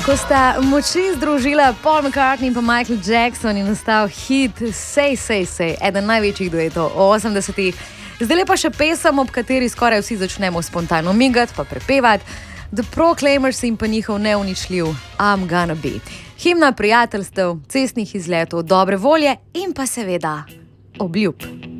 Ko sta moči združila Paul McCartney in pa Michael Jackson, je nastal hit Say, Say, Say, eden največjih duetov 80-ih. Zdaj pa še pesem, ob kateri skoraj vsi začnemo spontano migati pa prepevati. The Proclaimers in pa njihov neuničljiv I'm Gonna Be. Himna prijateljstev, cestnih izletov, dobre volje in pa seveda obljub.